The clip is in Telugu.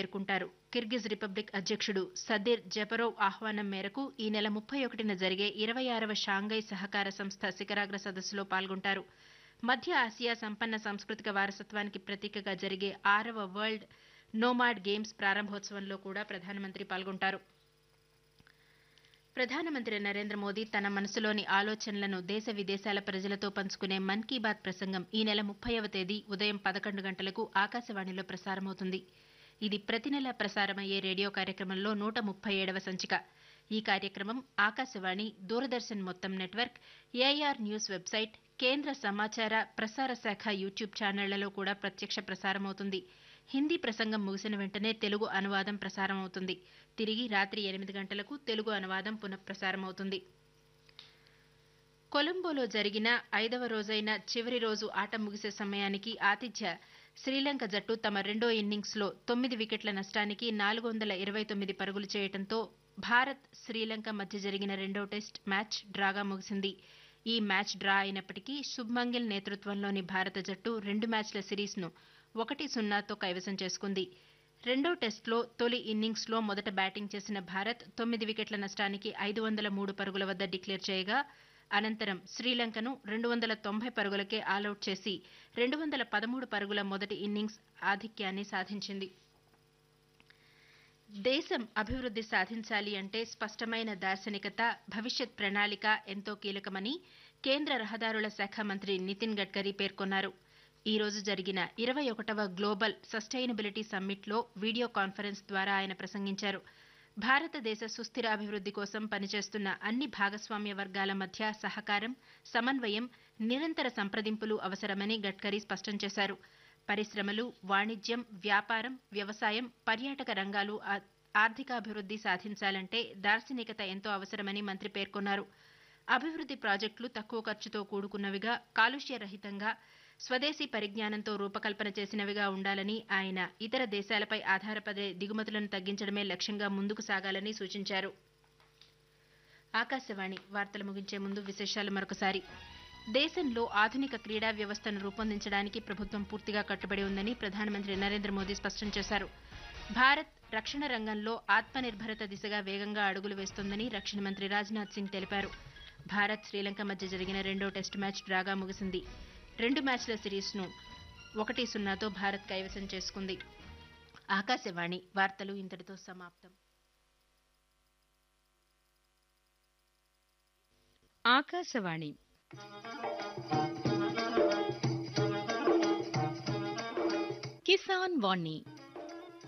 చేరుకుంటారు. కిర్గిజ్ రిపబ్లిక్ అధ్యక్షుడు సదిర్ జపరోవ్ ఆహ్వానం మేరకు ఈ నెల 31న జరిగే 26వ షాంఘై సహకార సంస్థ శిఖరాగ్ర సదస్సులో పాల్గొంటారు. మధ్య ఆసియా సంపన్న సాంస్కృతిక వారసత్వానికి ప్రతీకగా జరిగే 6వ వరల్డ్ నోమాడ్ గేమ్స్ ప్రారంభోత్సవంలో కూడా ప్రధానమంత్రి పాల్గొంటారు. ప్రధానమంత్రి నరేంద్ర మోదీ తన మనసులోని ఆలోచనలను దేశ విదేశాల ప్రజలతో పంచుకునే మన్ కీ బాత్ ప్రసంగం ఈ నెల 30వ తేదీ ఉదయం 11 గంటలకు ఆకాశవాణిలో ప్రసారమవుతుంది. ఇది ప్రతి నెల ప్రసారమయ్యే రేడియో కార్యక్రమంలో 137వ సంచిక. ఈ కార్యక్రమం ఆకాశవాణి, దూరదర్శన్ మొత్తం నెట్వర్క్, ఏఐఆర్ న్యూస్ వెబ్సైట్, కేంద్ర సమాచార ప్రసార శాఖ యూట్యూబ్ ఛానళ్లలో కూడా ప్రత్యక్ష ప్రసారమవుతుంది. హిందీ ప్రసంగం ముగిసిన వెంటనే తెలుగు అనువాదం ప్రసారమవుతుంది. తిరిగి రాత్రి 8 గంటలకు తెలుగు అనువాదం పునఃప్రసారమవుతుంది. కొలంబోలో జరిగిన 5వ రోజైన చివరి రోజు ఆట ముగిసే సమయానికి ఆతిథ్య శ్రీలంక జట్టు తమ రెండో ఇన్నింగ్స్లో 9 వికెట్ల నష్టానికి 429 పరుగులు చేయడంతో భారత్ శ్రీలంక మధ్య జరిగిన రెండో టెస్ట్ మ్యాచ్ డ్రాగా ముగిసింది. ఈ మ్యాచ్ డ్రా అయినప్పటికీ శుభ్మన్ గిల్ నేతృత్వంలోని భారత జట్టు 2 మ్యాచ్ల సిరీస్ను 1-0తో కైవసం చేసుకుంది. రెండో టెస్టులో తొలి ఇన్నింగ్స్లో మొదట బ్యాటింగ్ చేసిన భారత్ 9 వికెట్ల నష్టానికి 503 పరుగుల వద్ద డిక్లేర్ చేయగా అనంతరం శ్రీలంకను 290 పరుగులకే ఆలౌట్ చేసి 213 పరుగుల మొదటి ఇన్నింగ్స్ ఆధిక్యాన్ని సాధించింది. దేశం అభివృద్ధి సాధించాలి అంటే స్పష్టమైన దార్శనికత, భవిష్యత్ ప్రణాళిక ఎంతో కీలకమని కేంద్ర రహదారుల శాఖ మంత్రి నితిన్ గడ్కరీ పేర్కొన్నారు. ఈ రోజు జరిగిన 21వ గ్లోబల్ సస్టైనబిలిటీ సమ్మిట్లో వీడియో కాన్ఫరెన్స్ ద్వారా ఆయన ప్రసంగించారు. భారతదేశ సుస్థిర అభివృద్ధి కోసం పనిచేస్తున్న అన్ని భాగస్వామ్య వర్గాల మధ్య సహకారం, సమన్వయం, నిరంతర సంప్రదింపులు అవసరమని గడ్కరీ స్పష్టం చేశారు. పరిశ్రమలు, వాణిజ్యం, వ్యాపారం, వ్యవసాయం, పర్యాటక రంగాలు ఆర్థికాభివృద్ధి సాధించాలంటే దార్శనికత ఎంతో అవసరమని మంత్రి పేర్కొన్నారు. అభివృద్ధి ప్రాజెక్టులు తక్కువ ఖర్చుతో కూడుకున్నవిగా, కాలుష్య రహితంగా, స్వదేశీ పరిజ్ఞానంతో రూపకల్పన చేసినవిగా ఉండాలని ఆయన ఇతర దేశాలపై ఆధారపడే దిగుమతులను తగ్గించడమే లక్ష్యంగా ముందుకు సాగాలని సూచించారు. ఆకాశవాణి వార్తలు ముగించే ముందు విశేషాలు మరొకసారి. దేశంలో ఆధునిక క్రీడా వ్యవస్థను రూపొందించడానికి ప్రభుత్వం పూర్తిగా కట్టుబడి ఉందని ప్రధానమంత్రి నరేంద్ర మోదీ స్పష్టం చేశారు. భారత్ రక్షణ రంగంలో ఆత్మనిర్భరత దిశగా వేగంగా అడుగులు వేస్తోందని రక్షణ మంత్రి రాజ్నాథ్ సింగ్ తెలిపారు. భారత్ శ్రీలంక మధ్య జరిగిన రెండో టెస్టు మ్యాచ్ డ్రాగా ముగిసింది. 2 మ్యాచ్ల సిరీస్ను 1-0తో భారత్ కైవసం చేసుకుంది. ఆకాశవాణి వార్తలు ఇంతటితో సమాప్తం. ఆకాశవాణి కిసాన్ వాణి